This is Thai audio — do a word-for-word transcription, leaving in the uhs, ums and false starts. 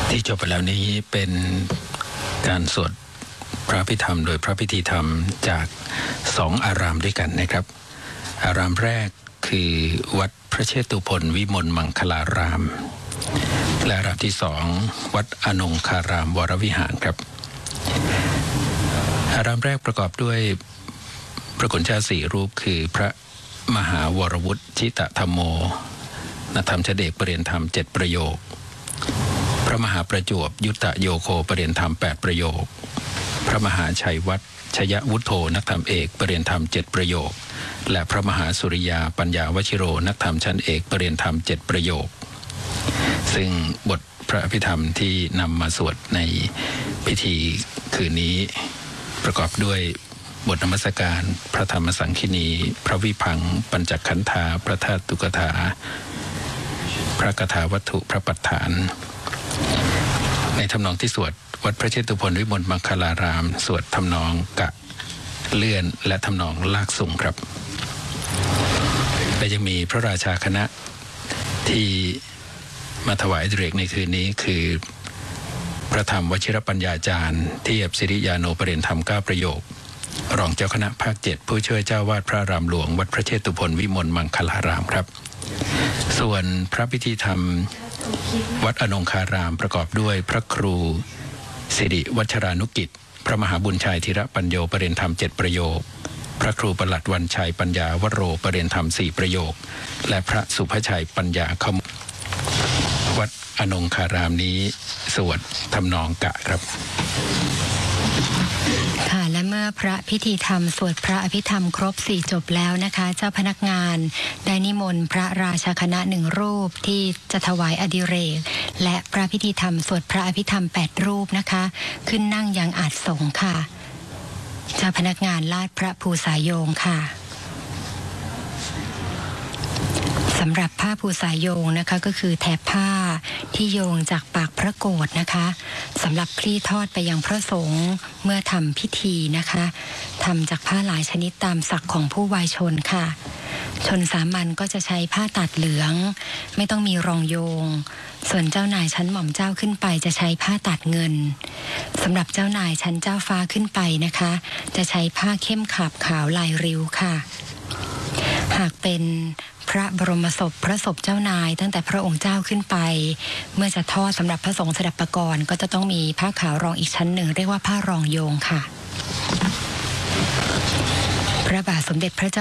ที่จบไปแล้วนี้เป็นการสวดพระพิธรรมโดยพระพิธีธรรมจากสองอารามด้วยกันนะครับอารามแรกคือวัดพระเชตุพนวิมลมังคลารามและอารามที่สองวัดอนงคารามวรวิหารครับอารามแรกประกอบด้วยพระคุณเจ้าสี่รูปคือพระมหาวรวุฒิชิตธรรมโมณธรรมเฉเดกประเรียนธรรมเจ็ดประโยคพระมหาประจวบยุตโยโคประเรียนธรรมแปดประโยคพระมหาชัยวัฒน์ชยวุฒโธนักธรรมเอกประเรียนธรรมเจ็ดประโยคและพระมหาสุริยาปัญญาวชิโรนักธรรมชั้นเอกประเรียนธรรมเจ็ดประโยคซึ่งบทพระอภิธรรมที่นำมาสวดในพิธีคืนนี้ประกอบด้วยบทนมัสการพระธรรมสังคีนีพระวิพังค์ปัญจขันธาพระธาตุกถาพระคาถาวัตถุพระปัฏฐานในทำนองที่สวดวัดพระเชตุพนวิมลมังคลารามสวดทำนองกะเลื่อนและทำนองลากสูงครับและยังมีพระราชาคณะที่มาถวายดิเรกในคืนนี้คือพระธรรมวชิรปัญญาจารย์เทียบสิริยาโนประเรียนธรรมเก้าประโยครองเจ้าคณะภาคเจ็ดผู้ช่วยเจ้าวาดพระรามหลวงวัดพระเชตุพนวิมลมังคลารามครับส่วนพระพิธีธรรมวัดอนงคารามประกอบด้วยพระครูสิริวัชรานุกิจพระมหาบุญชัยธีระปัญโยประเรียนธรรมเจ็ดประโยคพระครูประหลัดวันชัยปัญญาวโรประเรียนธรรมสี่ประโยคและพระสุภชัยปัญญาคำวัดอนงคารามนี้สวดทำนองกะครับค่ะและเมื่อพระพิธีธรรมสวดพระอภิธรรมครบสี่จบแล้วนะคะเจ้าพนักงานได้นิมนต์พระราชาคณะหนึ่งรูปที่จะถวายอดิเรกและพระพิธีธรรมสวดพระอภิธรรมแปดรูปนะคะขึ้นนั่งยังอาสน์สงฆ์ค่ะเจ้าพนักงานลาดพระภูสายโยงค่ะสำหรับผ้าภูสายโยงนะคะก็คือแถบผ้าที่โยงจากปากพระโกฐนะคะสำหรับคลี่ทอดไปยังพระสงฆ์เมื่อทำพิธีนะคะทำจากผ้าหลายชนิดตามศักดิ์ของผู้วายชนค่ะชนสามัญก็จะใช้ผ้าตัดเหลืองไม่ต้องมีรองโยงส่วนเจ้านายชั้นหม่อมเจ้าขึ้นไปจะใช้ผ้าตัดเงินสำหรับเจ้านายชั้นเจ้าฟ้าขึ้นไปนะคะจะใช้ผ้าเข้มขาบขาวลายริ้วค่ะหากเป็นพระบรมศพพระศพเจ้านายตั้งแต่พระองค์เจ้าขึ้นไปเมื่อจะทอดสำหรับพระสงฆ์สดับปกรณ์ก็จะต้องมีผ้าขาวรองอีกชั้นหนึ่งเรียกว่าผ้ารองโยงค่ะพระบาทสมเด็จพระเจ้า